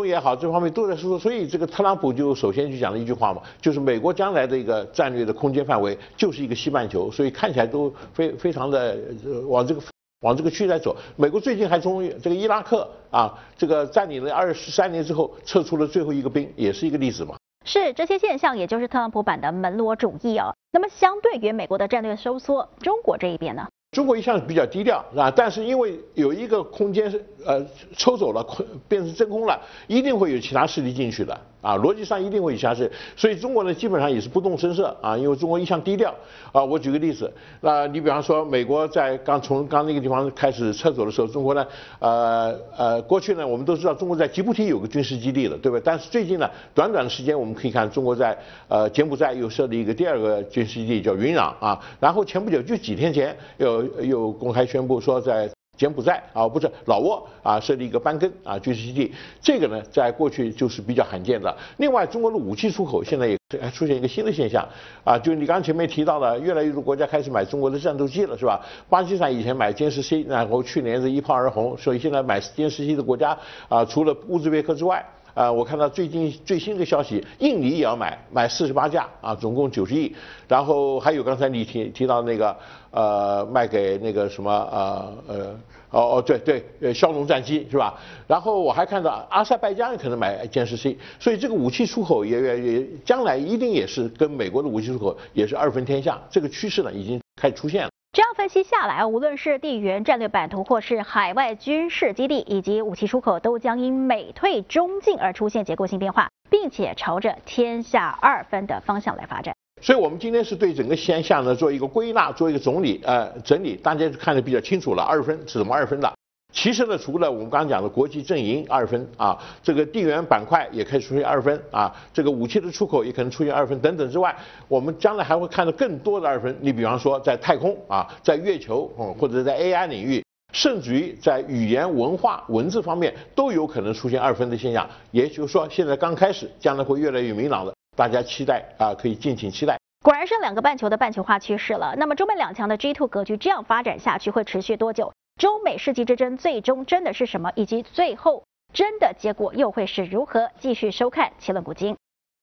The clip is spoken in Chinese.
中也好，这方面都在说，所以这个特朗普就首先就讲了一句话嘛，就是美国将来的一个战略的空间范围就是一个西半球，所以看起来都非常的往这个区来走。美国最近还从这个伊拉克这个占领了23年之后撤出了最后一个兵，也是一个例子嘛。 是这些现象，也就是特朗普版的门罗主义哦。那么相对于美国的战略收缩，中国这一边呢？ 中国一向比较低调，是吧？但是因为有一个空间是抽走了，变成真空了，一定会有其他势力进去的逻辑上一定会有其他势力，所以中国呢基本上也是不动声色因为中国一向低调我举个例子，你比方说美国在从那个地方开始撤走的时候，中国呢过去呢我们都知道中国在吉布提有个军事基地的，对吧？但是最近呢短的时间我们可以看中国在柬埔寨又设立一个第二个军事基地叫云壤然后前不久就几天前又公开宣布说在柬埔寨不是老挝设立一个班根军事基地，这个呢在过去就是比较罕见的。另外，中国的武器出口现在也出现一个新的现象就你刚前面提到的，越来越多国家开始买中国的战斗机了，是吧？巴基斯坦以前买歼10C，然后去年是一炮而红，所以现在买歼10C的国家除了乌兹别克之外。我看到最新的消息，印尼也要买48架总共90亿，然后还有刚才你提到那个卖给那个什么对，枭龙战机是吧？然后我还看到阿塞拜疆也可能买歼10C，所以这个武器出口也将来一定也是跟美国的武器出口也是二分天下，这个趋势呢已经开始出现了。 这样分析下来，无论是地缘战略版图，或是海外军事基地以及武器出口，都将因美退中进而出现结构性变化，并且朝着天下二分的方向来发展。 所以我们今天是对整个现象呢做一个归纳，做一个整理，大家就看得比较清楚了，二分是怎么二分的。其实呢，除了我们刚刚讲的国际阵营二分这个地缘板块也可以出现二分这个武器的出口也可能出现二分等等之外，我们将来还会看到更多的二分。你比方说在太空在月球或者在 AI 领域，甚至于在语言文化文字方面都有可能出现二分的现象。也就是说，现在刚开始，将来会越来越明朗的，大家期待可以敬请期待。 果然是两个半球的半球化趋势了。那么中美两强的 G2 格局这样发展下去会持续多久？中美世纪之争最终真的是什么？以及最后真的结果又会是如何？继续收看《奇论古今》。